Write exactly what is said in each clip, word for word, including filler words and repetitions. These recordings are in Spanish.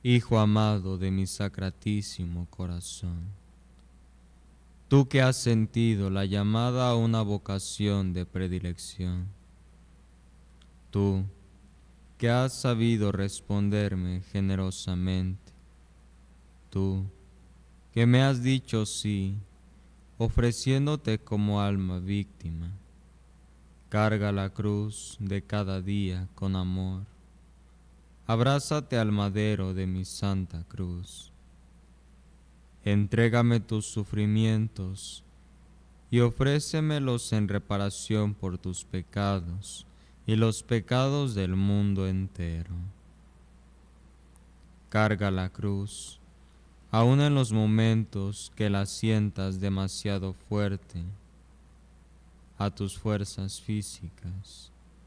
Hijo amado de mi sacratísimo corazón. Tú que has sentido la llamada a una vocación de predilección. Tú que has sabido responderme generosamente. Tú que me has dicho sí, ofreciéndote como alma víctima. Carga la cruz de cada día con amor. Abrázate al madero de mi santa cruz. Entrégame tus sufrimientos y ofrécemelos en reparación por tus pecados y los pecados del mundo entero. Carga la cruz, aun en los momentos que la sientas demasiado fuerte a tus fuerzas físicas.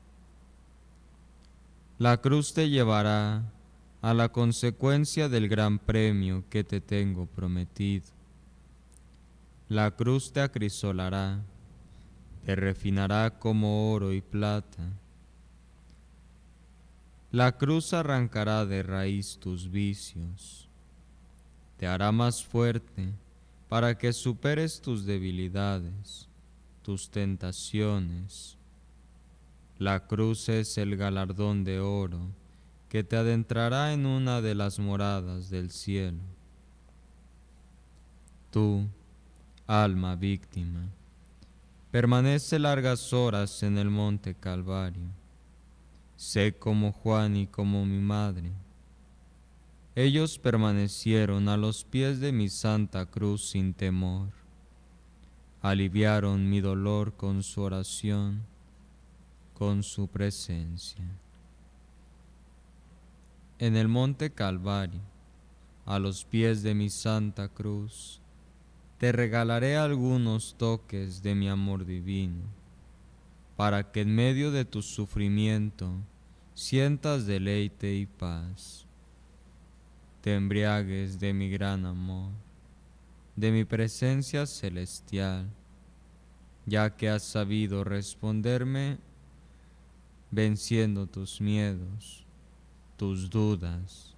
La cruz te llevará a la consecuencia del gran premio que te tengo prometido. La cruz te acrisolará, te refinará como oro y plata. La cruz arrancará de raíz tus vicios, te hará más fuerte para que superes tus debilidades, tus tentaciones. La cruz es el galardón de oro que te adentrará en una de las moradas del cielo. Tú, alma víctima, permanece largas horas en el monte Calvario. Sé como Juan y como mi madre. Ellos permanecieron a los pies de mi santa cruz sin temor. Aliviaron mi dolor con su oración, con su presencia. En el monte Calvario, a los pies de mi santa cruz, te regalaré algunos toques de mi amor divino, para que en medio de tu sufrimiento sientas deleite y paz. Te embriagues de mi gran amor, de mi presencia celestial, ya que has sabido responderme venciendo tus miedos, tus dudas.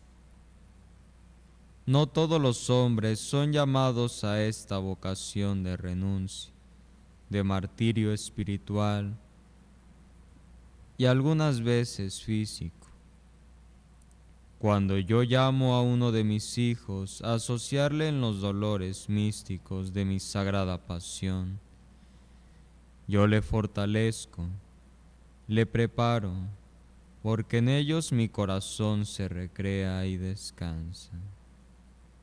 No todos los hombres son llamados a esta vocación de renuncia, de martirio espiritual y algunas veces físico. Cuando yo llamo a uno de mis hijos a asociarle en los dolores místicos de mi sagrada pasión, yo le fortalezco, le preparo, porque en ellos mi corazón se recrea y descansa.